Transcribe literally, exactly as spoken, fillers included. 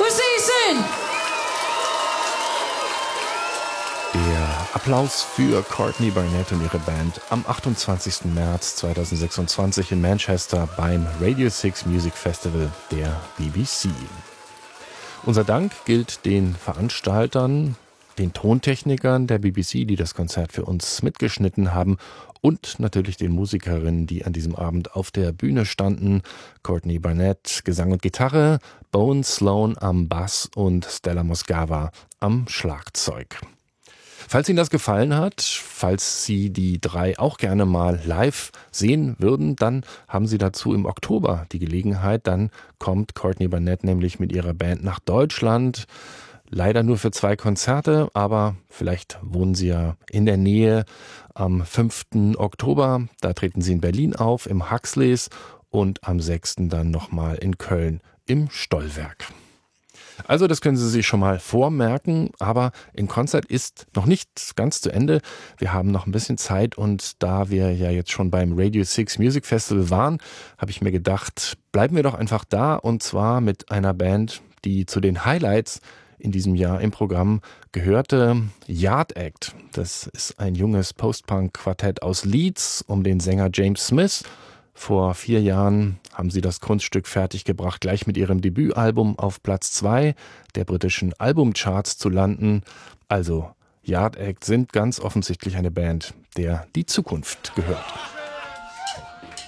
We'll see you soon. Der Applaus für Courtney Barnett und ihre Band am achtundzwanzigsten März zweitausendsechsundzwanzig in Manchester beim Radio six Music Festival der B B C. Unser Dank gilt den Veranstaltern, den Tontechnikern der B B C, die das Konzert für uns mitgeschnitten haben, und natürlich den Musikerinnen, die an diesem Abend auf der Bühne standen. Courtney Barnett, Gesang und Gitarre, Bones Sloan am Bass und Stella Moscava am Schlagzeug. Falls Ihnen das gefallen hat, falls Sie die drei auch gerne mal live sehen würden, dann haben Sie dazu im Oktober die Gelegenheit. Dann kommt Courtney Barnett nämlich mit ihrer Band nach Deutschland. Leider nur für zwei Konzerte, aber vielleicht wohnen Sie ja in der Nähe. Am fünften Oktober, da treten Sie in Berlin auf, im Huxleys, und am sechsten dann nochmal in Köln im Stollwerk. Also das können Sie sich schon mal vormerken, aber in Konzert ist noch nicht ganz zu Ende. Wir haben noch ein bisschen Zeit, und da wir ja jetzt schon beim Radio six Music Festival waren, habe ich mir gedacht, bleiben wir doch einfach da, und zwar mit einer Band, die zu den Highlights in diesem Jahr im Programm gehörte. Yard Act. Das ist ein junges Post-Punk-Quartett aus Leeds um den Sänger James Smith. Vor vier Jahren haben sie das Kunststück fertiggebracht, gleich mit ihrem Debütalbum auf Platz zwei der britischen Albumcharts zu landen. Also Yard Act sind ganz offensichtlich eine Band, der die Zukunft gehört.